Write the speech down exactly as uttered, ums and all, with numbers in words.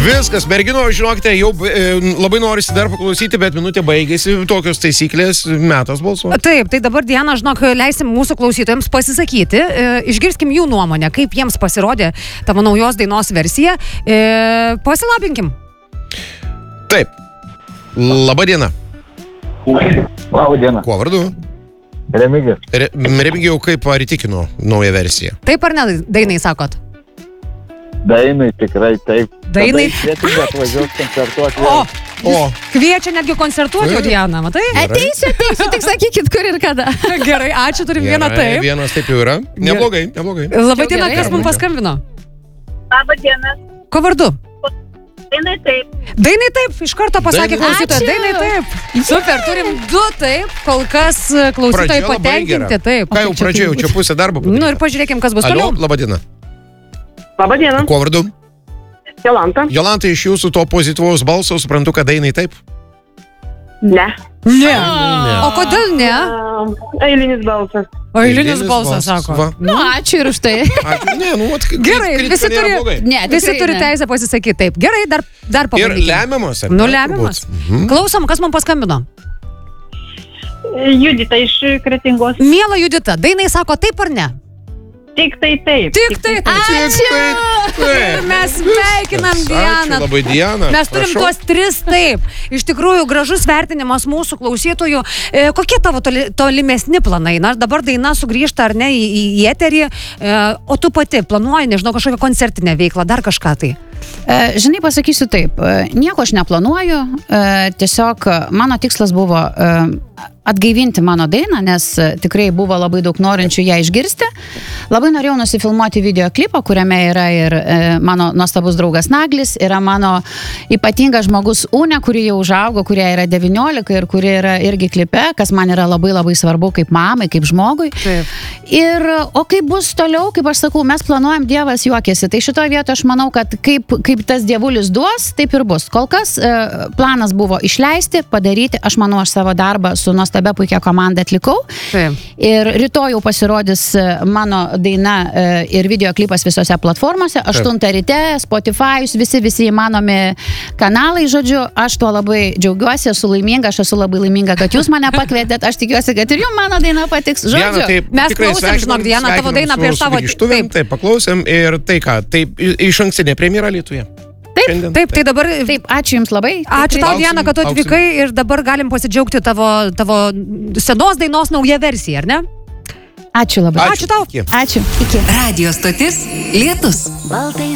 Viskas, mergino, žinokite, jau e, labai norisi dar paklausyti, bet minutė baigėsi, tokios taisyklės, metas balsuoti. Taip, tai dabar, Diana, žinok, leisim mūsų klausytojams pasisakyti, e, išgirskim jų nuomonę, kaip jiems pasirodė tavo naujos dainos versija. E, pasilabinkim. Taip, laba diena. Labą dieną. Kuo vardu? Remigijus. Re, Remigijau, kaip ar įtikino naują versiją? Taip ar ne, dainai sakot? Dainai tikrai taip. Dainai. Kviečiu atvažiuoti koncertuoti. O, O, kviečia netgi koncertuoti, jau, Diana, matai? Ateisiu, ateisiu, tik sakykit, kur ir kada. Gerai, ačiū, turim gerai, vieną taip. Vienas taip jau yra. Neblogai, neblogai. Labai diena, gerai, kas mums paskambino? Labą dieną. Ko vardu? Dainai taip. Dainai taip, iš karto pasakė Dainai- klausytoja. Ačiū. Dainai taip. Super, turim du taip, kol kas klausytojai Pradžia labai patenkinti. gera. Taip. Ką jau pradžioje, jau čia pusę darbo Nu padarė. ir pažiūrėkim, kas bus Alio, toliau. laba diena. Labą dieną. Kuo vardu? Jolanta. Jolanta, iš jūsų to pozityvaus balso suprantu, kad dainai taip. Ne. Ne. Ne. O kodėl ne? Uh, eilinis balsas. O eilinis balsas, sako. Va. Nu, ačiū ir už tai. Ačiū. Ne, nu, vat, Gerai, kritika visi nėra turi, blogai. Ne, visi tikrai turi ne. teisę pasisakyti taip. Gerai, dar, dar Ir pabandykime. lemiamas, ar ne? Nu, lemiamas. turbūt? Mhm. Klausom, kas mums paskambino. Judita iš Kretingos. Miela Judita, dainai sako taip ar ne? Tik tai taip. Tik tai taip. Ačiū. Ir mes sveikinam Dianą. Ačiū labai, Diana. Mes turim Prašau. tuos tris taip. Iš tikrųjų, gražus vertinimas mūsų klausytojų. E, kokie tavo toli, tolimesni planai? Na, dabar daina sugrįžta ar ne į, į, į eterį. E, o tu pati planuoji, nežinau, kažkokią koncertinę veiklą, dar kažką tai? E, Žinai, pasakysiu taip, e, nieko aš neplanuoju, e, tiesiog mano tikslas buvo e, atgaivinti mano dainą, nes e, tikrai buvo labai daug norinčių ją išgirsti. Labai norėjau nusifilmuoti videoklipą, kuriame yra ir e, mano nuostabus draugas Naglis, yra mano ypatingas žmogus Unė, kuri jau užaugo, kurie yra devyniolika ir kuri yra irgi klipe, kas man yra labai labai svarbu kaip mamai, kaip žmogui. Taip. Ir, o kaip bus toliau, kaip aš sakau, mes planuojam, Dievas juokiasi. Tai šitoje vietoje aš manau, kad kaip, kaip tas dievulis duos, taip ir bus. Kol kas e, planas buvo išleisti, padaryti, aš manau, aš savo darbą su nuostabia puikia komanda atlikau. Taip. Ir rytoj jau pasirodys e, mano daina e, ir videoklipas visose platformose. aštuntą ryte, Spotify, visi, visi įmanomi kanalai, žodžiu, aš tuo labai džiaugiuosi, esu laiminga, aš esu labai laiminga, kad jūs mane pakvietėt, aš tikiuosi, kad ir jums mano daina patiks. Diana, Žodžiu, taip, mes tikrai klausėm, sveikinam, žinok, Diana, tavo sveikinam dainą su prieš tavo- sugrįžtuvėm, taip. Taip, paklausėm ir tai ką, taip, iš ankstinė premjera Lietuvoje. Taip, Šiandien, Taip, tai dabar... taip, ačiū jums labai. Ačiū tau, Lauksim, Diana, kad tu lauksim. atvykai ir dabar galim pasidžiaugti tavo, tavo senos dainos nauja versija, ar ne? Ačiū labai. Ačiū tau. Iki. Ačiū. Iki. Radio stotis Lietus. Baltais